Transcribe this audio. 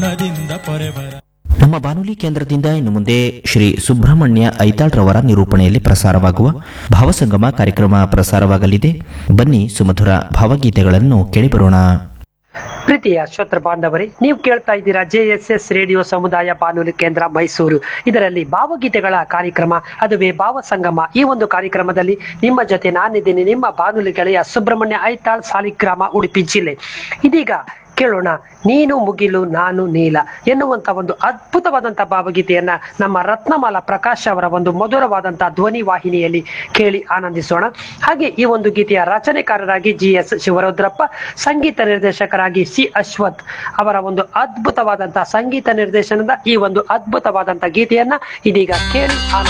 ನದಿಂದ ಪೊರೆಬರ. ನಮ್ಮ ಬಾನುಲಿ ಕೇಂದ್ರದಿಂದ ಇನ್ನು ಮುಂದೆ ಶ್ರೀ ಸುಬ್ರಹ್ಮಣ್ಯ ಐತಾಳ್ರವರ ನಿರೂಪಣೆಯಲ್ಲಿ ಪ್ರಸಾರವಾಗುವ ಭಾವಸಂಗಮ ಕಾರ್ಯಕ್ರಮ ಪ್ರಸಾರವಾಗಲಿದೆ. ಬನ್ನಿ ಸುಮಧುರ ಭಾವಗೀತೆಗಳನ್ನು ಕೇಳಿಬರೋಣ. ಪ್ರೀತಿಯ ಶ್ರೋತೃ ಬಾಂಧವರೇ, ನೀವು ಕೇಳ್ತಾ ಇದ್ದೀರಾ JSS ರೇಡಿಯೋ ಸಮುದಾಯ ಬಾನುಲಿ ಕೇಂದ್ರ ಮೈಸೂರು. ಇದರಲ್ಲಿ ಭಾವಗೀತೆಗಳ ಕಾರ್ಯಕ್ರಮ, ಅದುವೇ ಭಾವಸಂಗಮ. ಈ ಒಂದು ಕಾರ್ಯಕ್ರಮದಲ್ಲಿ ನಿಮ್ಮ ಜೊತೆ ನಾನಿದ್ದೀನಿ, ನಿಮ್ಮ ಬಾನುಲಿ ಗೆಳೆಯ ಸುಬ್ರಹ್ಮಣ್ಯ ಐತಾಳ್, ಸಾಲಿಗ್ರಾಮ, ಉಡುಪಿ ಜಿಲ್ಲೆ. ಇದೀಗ ಕೇಳೋಣ ನೀನು ಮುಗಿಲು ನಾನು ನೀಲ ಎನ್ನುವಂತ ಒಂದು ಅದ್ಭುತವಾದಂತಹ ಭಾವಗೀತೆಯನ್ನ ನಮ್ಮ ರತ್ನಮಾಲಾ ಪ್ರಕಾಶ್ ಅವರ ಒಂದು ಮಧುರವಾದಂತಹ ಧ್ವನಿ ವಾಹಿನಿಯಲ್ಲಿ ಕೇಳಿ ಆನಂದಿಸೋಣ. ಹಾಗೆ ಈ ಒಂದು ಗೀತೆಯ ರಚನೆಕಾರರಾಗಿ GS ಶಿವರುದ್ರಪ್ಪ, ಸಂಗೀತ ನಿರ್ದೇಶಕರಾಗಿ C ಅಶ್ವಥ್ ಅವರ ಒಂದು ಅದ್ಭುತವಾದಂತಹ ಸಂಗೀತ ನಿರ್ದೇಶನದ ಈ ಒಂದು ಅದ್ಭುತವಾದಂತಹ ಗೀತೆಯನ್ನ ಇದೀಗ ಕೇಳಿ ಆನಂದಿಸೋಣ.